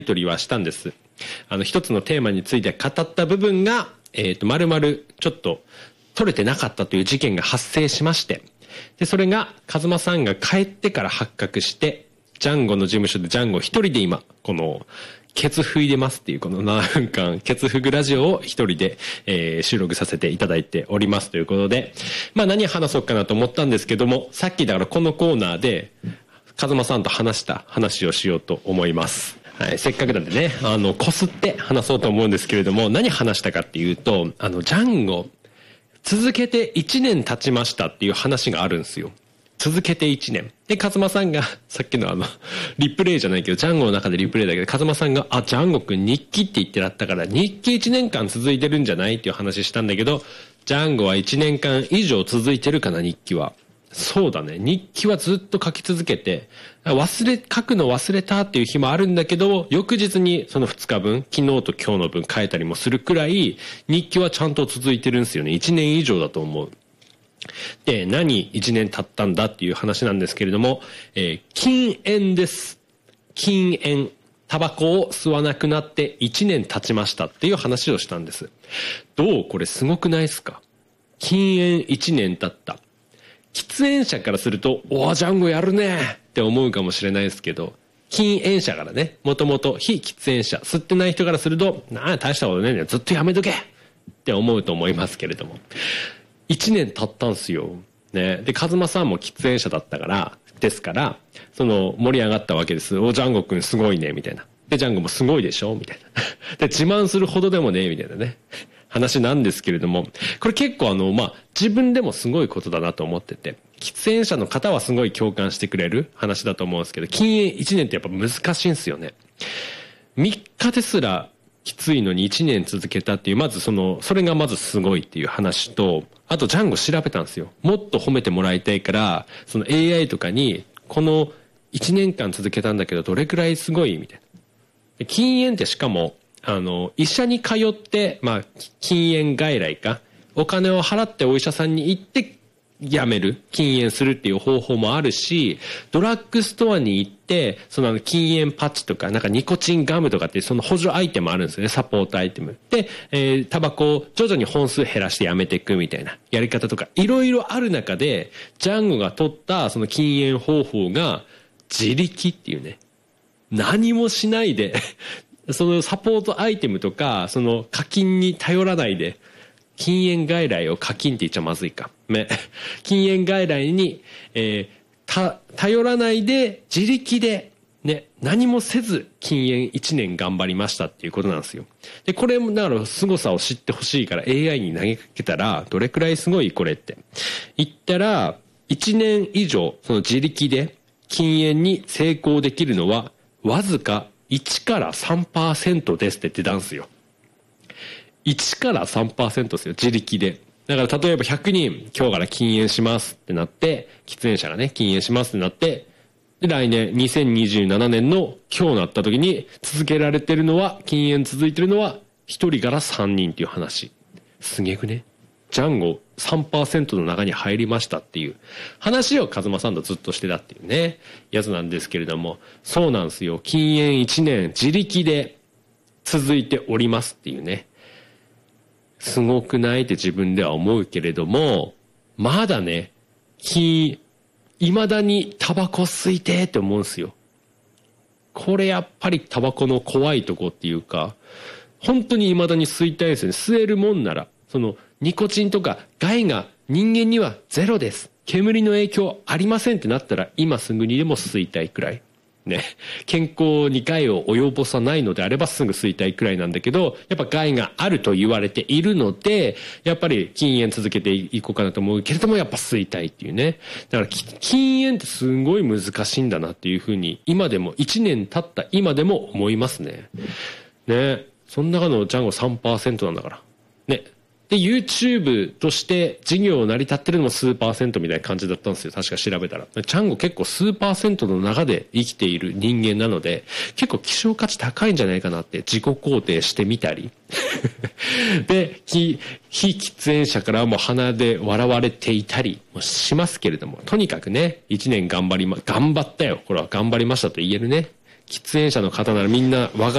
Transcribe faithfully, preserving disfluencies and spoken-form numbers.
取りはしたんです。あの、一つのテーマについて語った部分が、えっと、丸々ちょっと取れてなかったという事件が発生しまして、で、それが、カズマさんが帰ってから発覚して、ジャンゴの事務所でジャンゴ一人で今、この、ケツフいでますっていうこのななふんかんケツフグラジオを一人で、えー、収録させていただいておりますということで、まあ何話そうかなと思ったんですけども、さっきだからこのコーナーで、カズマさんと話した話をしようと思います。はい、せっかくなんでね、あの、こすって話そうと思うんですけれども、何話したかっていうと、あの、ジャンゴ、続けていちねん経ちましたっていう話があるんですよ。続けていちねん。で、カズマさんが、さっきのあの、リプレイじゃないけど、ジャンゴの中でリプレイだけど、カズマさんが、あ、ジャンゴくん日記って言ってらったから、日記いちねんかん続いてるんじゃないっていう話したんだけど、ジャンゴはいちねんかん以上続いてるかな、日記は。そうだね。日記はずっと書き続けて、忘れ、書くの忘れたっていう日もあるんだけど、翌日にそのふつかぶん、昨日と今日の分書いたりもするくらい、日記はちゃんと続いてるんですよね。いちねん以上だと思う。で、何いちねん経ったんだっていう話なんですけれども、えー、禁煙です。禁煙。タバコを吸わなくなっていちねん経ちましたっていう話をしたんです。どうこれすごくないですか？禁煙いちねん経った。喫煙者からすると、おージャンゴやるねって思うかもしれないですけど、禁煙者からね、もともと非喫煙者、吸ってない人からすると、なあ大したことねえねずっとやめとけって思うと思いますけれども。一年経ったんすよ。ね。で、カズマさんも喫煙者だったから、ですから、その、盛り上がったわけです。お、ジャンゴくんすごいね、みたいな。で、ジャンゴもすごいでしょみたいな。で、自慢するほどでもね、みたいなね。話なんですけれども、これ結構あの、まあ、自分でもすごいことだなと思ってて、喫煙者の方はすごい共感してくれる話だと思うんですけど、禁煙いちねんってやっぱ難しいんですよね。みっかですら、きついのにいちねん続けたっていう、まずその、それがまずすごいっていう話と、あとジャンゴ調べたんですよ。もっと褒めてもらいたいから、その エーアイ とかに、このいちねんかん続けたんだけど、どれくらいすごいみたいな。禁煙ってしかも、あの、医者に通って、まあ、禁煙外来か、お金を払ってお医者さんに行って、やめる、禁煙するっていう方法もあるし、ドラッグストアに行って、その禁煙パッチとか、なんかニコチンガムとかっていうその補助アイテムあるんですよね、サポートアイテム。で、えー、タバコを徐々に本数減らしてやめていくみたいなやり方とか、いろいろある中で、ジャンゴが取ったその禁煙方法が、自力っていうね、何もしないで、そのサポートアイテムとか、その課金に頼らないで、禁煙外来を課金って言っちゃまずいか。ね。禁煙外来に、えー、た、頼らないで、自力で、ね、何もせず禁煙いちねん頑張りましたっていうことなんですよ。で、これもだから凄さを知ってほしいから エーアイ に投げかけたら、どれくらいすごいこれって。言ったら、いちねん以上、その自力で禁煙に成功できるのは、わずかいちからさんパーセントですって言ってたんですよ。いちからさんパーセントですよ、自力で。だから例えばひゃくにん今日から禁煙しますってなって、喫煙者がね、禁煙しますってなって、で、来年にせんにじゅうななねんの今日なった時に続けられてるのは、禁煙続いてるのはひとりからさんにんっていう話。すげえくね。ジャンゴ さんパーセント の中に入りましたっていう話をカズマさんとずっとしてたっていうね、やつなんですけれども、そうなんですよ。禁煙いちねん自力で続いておりますっていうね。すごくないって自分では思うけれども、まだね、き、未だにタバコ吸いてーって思うんですよ。これやっぱりタバコの怖いとこっていうか、本当に未だに吸いたいですよね。吸えるもんなら。その、ニコチンとか害が人間にはゼロです。煙の影響ありませんってなったら、今すぐにでも吸いたいくらい。ね、健康に害を及ぼさないのであればすぐ吸いたいくらいなんだけど、やっぱ害があると言われているので、やっぱり禁煙続けていこうかなと思うけれども、やっぱ吸いたいっていうね。だから禁煙ってすごい難しいんだなっていうふうに、今でもいちねん経った今でも思いますね。ね、その中のジャンゴ さんパーセント なんだから。ね。で、YouTube として事業を成り立ってるのも数パーセントみたいな感じだったんですよ。確か調べたら。ジャンゴ結構数パーセントの中で生きている人間なので、結構希少価値高いんじゃないかなって自己肯定してみたり。で、非、非喫煙者からも鼻で笑われていたりもしますけれども、とにかくね、一年頑張りま、頑張ったよ。これは頑張りましたと言えるね。喫煙者の方ならみんな我が